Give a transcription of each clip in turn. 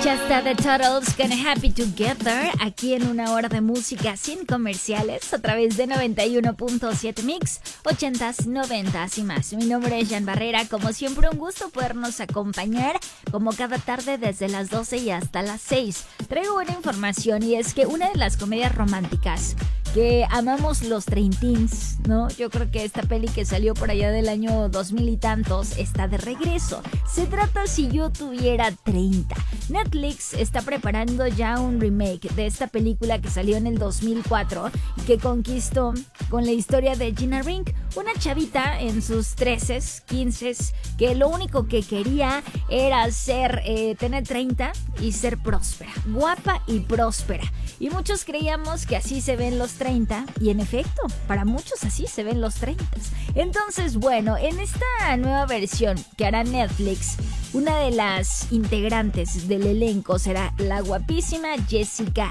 Escuchaste a The Turtles con Happy Together aquí en una hora de música sin comerciales a través de 91.7 Mix, 80s, 90s y más. Mi nombre es Jan Barrera, como siempre un gusto podernos acompañar como cada tarde desde las 12 y hasta las 6. Traigo buena información y es que una de las comedias románticas que amamos los treintins, ¿no? Yo creo que esta peli que salió por allá del año 2000 y tantos está de regreso. Se trata Si yo tuviera 30. Netflix está preparando ya un remake de esta película que salió en el 2004 y que conquistó con la historia de Gina Rink, una chavita en sus 13s, 15s, que lo único que quería era tener 30 y ser próspera, guapa y próspera. Y muchos creíamos que así se ven los 30 y en efecto, para muchos así se ven los 30. Entonces, bueno, en esta nueva versión que hará Netflix, una de las integrantes del elenco será la guapísima Jessica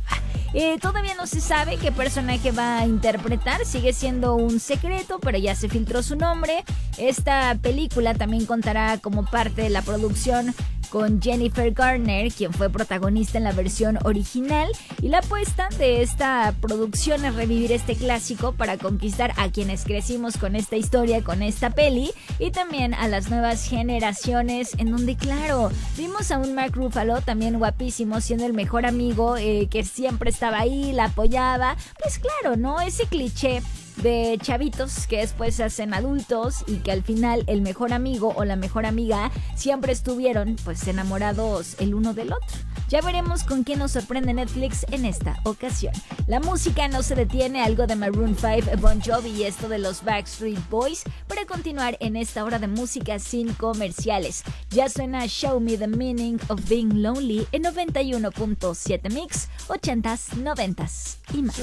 Alba. Todavía no se sabe qué personaje va a interpretar, sigue siendo un secreto, pero ya se filtró su nombre. Esta película también contará como parte de la producción con Jennifer Garner, quien fue protagonista en la versión original, y la apuesta de esta producción es revivir este clásico para conquistar a quienes crecimos con esta historia, con esta peli, y también a las nuevas generaciones, en donde claro, vimos a un Mark Ruffalo también guapísimo, siendo el mejor amigo que siempre estaba ahí, la apoyaba. Pues claro, ¿no? Ese cliché de chavitos que después se hacen adultos y que al final el mejor amigo o la mejor amiga siempre estuvieron pues enamorados el uno del otro. Ya veremos con quién nos sorprende Netflix en esta ocasión. La música no se detiene, algo de Maroon 5, Bon Jovi y esto de los Backstreet Boys para continuar en esta hora de música sin comerciales. Ya suena Show Me the Meaning of Being Lonely en 91.7 Mix, 80s, 90s y más.